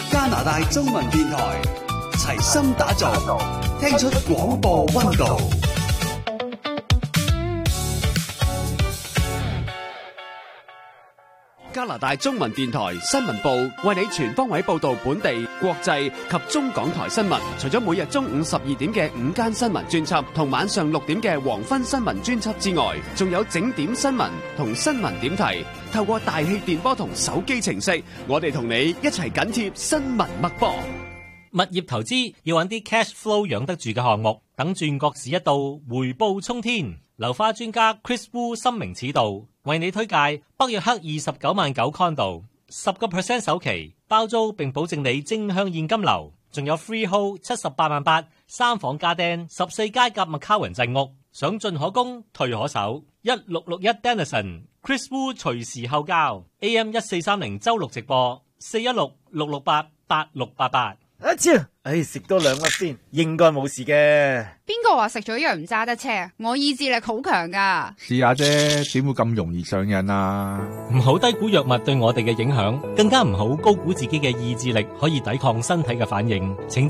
加拿大中文電台，齊心打造，聽出廣播溫度。加拿大中文電台新聞部為你全方位報道本地、國際及中港台新聞。除咗每日中午12點嘅午間新聞專輯同晚上6點嘅黃昏新聞專輯之外，仲有整點新聞同新聞點題。透過大氣電波同手機程式，我哋同你一齊緊貼新聞脈搏。 物業投資要揾啲 cash flow 養得住嘅項目，等轉角市一到，回報沖天。樓花專家 Chris Wu 深明此道，為你推介北約克29萬9 condo， 10% 首期包租並保證你正向現金流，仲有 freehold 78萬8 3房家丁14階夾麥卡雲鎮屋，想進可攻退可守。1661 Denison Chris Wu 隨時候交 AM 1430周六直播416 668 8688。 阿超，食多2粒先，應該冇事嘅。 邊個話食咗藥唔揸得車？我意志力好強噶。 試下啫，點會咁容易上癮啊？ 唔好低估藥物對我哋嘅影響，更加唔好高估自己嘅意志力可以抵抗身體嘅反應。請